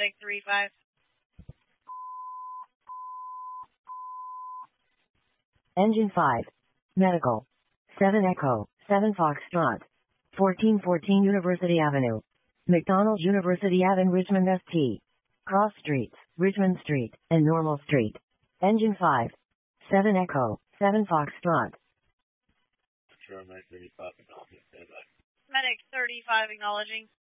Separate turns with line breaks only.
Medic 3-5.
Engine 5. Medical. 7 Echo, 7 Foxtrot. 1414 University Avenue. McDonald University Ave in Richmond ST. Cross Streets, Richmond Street, and Normal Street. Engine 5. 7 Echo, 7 Foxtrot.
Medic 35 acknowledging.